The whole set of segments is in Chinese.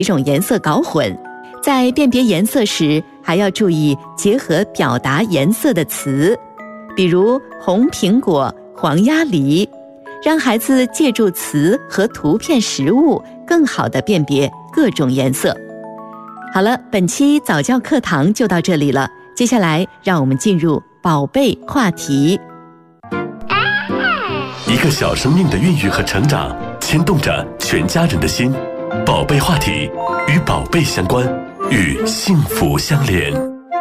几种颜色搞混。在辨别颜色时，还要注意结合表达颜色的词，比如红苹果、黄鸭梨，让孩子借助词和图片实物，更好地辨别各种颜色。好了，本期早教课堂就到这里了，接下来让我们进入宝贝话题。 一个小生命的孕育和成长，牵动着全家人的心。宝贝话题，与宝贝相关，与幸福相连。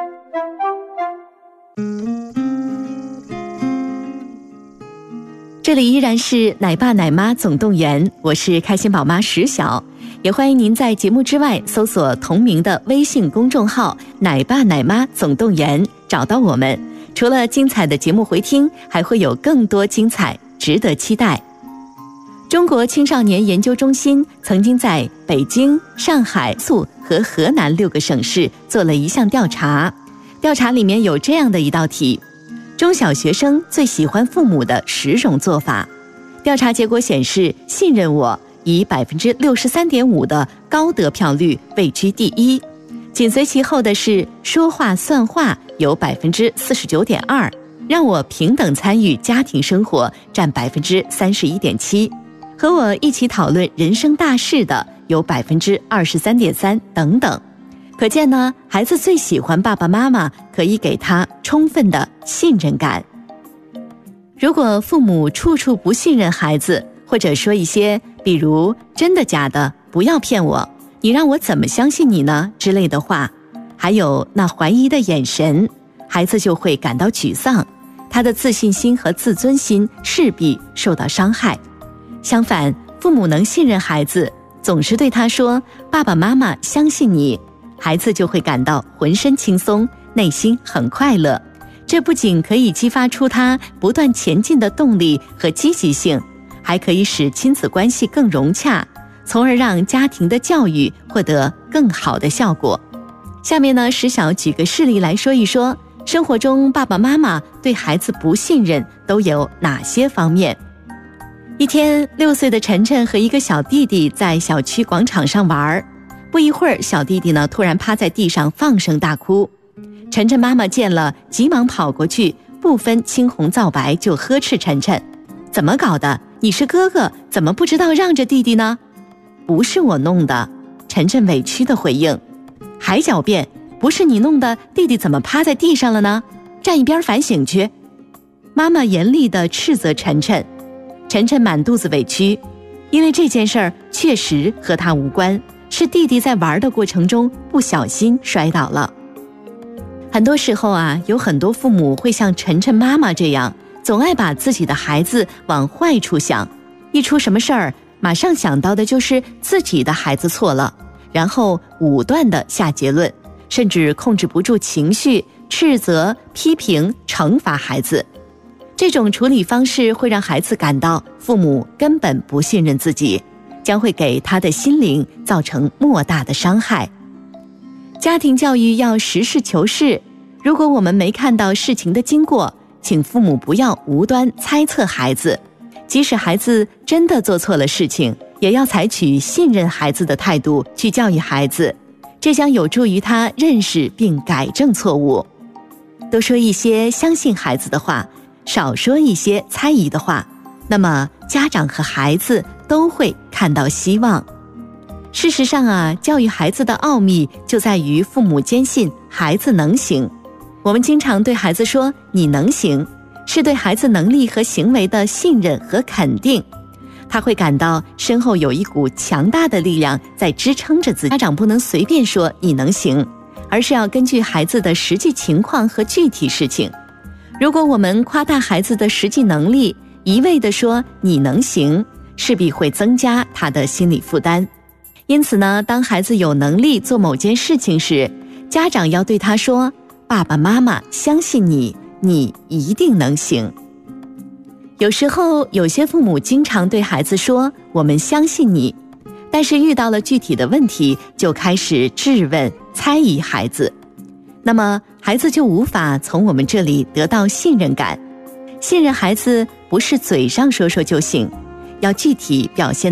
这里依然是奶爸奶妈总动员，我是开心宝妈石晓，也欢迎您在节目之外搜索同名的微信公众号奶爸奶妈总动员，找到我们。除了精彩的节目回听，还会有更多精彩，值得期待。中国青少年研究中心曾经在北京、上海、苏和河南6个省市做了一项调查，调查里面有这样的一道题：中小学生最喜欢父母的10种做法。调查结果显示，信任我以 63.5% 的高得票率位居第一，紧随其后的是说话算话有 49.2%， 让我平等参与家庭生活占 31.7%， 和我一起讨论人生大事的有 23.3% 等等。可见呢，孩子最喜欢爸爸妈妈可以给他充分的信任感。如果父母处处不信任孩子，或者说一些比如真的假的，不要骗我，你让我怎么相信你呢之类的话，还有那怀疑的眼神，孩子就会感到沮丧，他的自信心和自尊心势必受到伤害。相反，父母能信任孩子，总是对他说爸爸妈妈相信你，孩子就会感到浑身轻松，内心很快乐。这不仅可以激发出他不断前进的动力和积极性，还可以使亲子关系更融洽，从而让家庭的教育获得更好的效果。下面呢，石晓举个事例来说一说，生活中爸爸妈妈对孩子不信任都有哪些方面。一天，6岁的晨晨和一个小弟弟在小区广场上玩，不一会儿，小弟弟呢突然趴在地上放声大哭。晨晨妈妈见了，急忙跑过去，不分青红皂白就呵斥晨晨：怎么搞的？你是哥哥，怎么不知道让着弟弟呢？不是我弄的，晨晨委屈地回应。还狡辩，不是你弄的，弟弟怎么趴在地上了呢？站一边反省去。妈妈严厉地斥责晨晨。晨晨满肚子委屈，因为这件事儿确实和他无关，是弟弟在玩的过程中不小心摔倒了。很多时候啊，有很多父母会像晨晨妈妈这样，总爱把自己的孩子往坏处想，一出什么事儿，马上想到的就是自己的孩子错了，然后武断地下结论，甚至控制不住情绪，斥责、批评、惩罚孩子。这种处理方式会让孩子感到父母根本不信任自己，将会给他的心灵造成莫大的伤害。家庭教育要实事求是，如果我们没看到事情的经过，请父母不要无端猜测孩子，即使孩子真的做错了事情，也要采取信任孩子的态度去教育孩子，这将有助于他认识并改正错误。多说一些相信孩子的话，少说一些猜疑的话，那么家长和孩子都会看到希望。事实上啊，教育孩子的奥秘就在于父母坚信孩子能行。我们经常对孩子说你能行，是对孩子能力和行为的信任和肯定，他会感到身后有一股强大的力量在支撑着自己。家长不能随便说你能行，而是要根据孩子的实际情况和具体事情。如果我们夸大孩子的实际能力，一味地说你能行，势必会增加他的心理负担。因此呢，当孩子有能力做某件事情时，家长要对他说，爸爸妈妈相信你，你一定能行。有时候有些父母经常对孩子说我们相信你，但是遇到了具体的问题就开始质问猜疑孩子，那么孩子就无法从我们这里得到信任感。信任孩子不是嘴上说说就行，要具体表现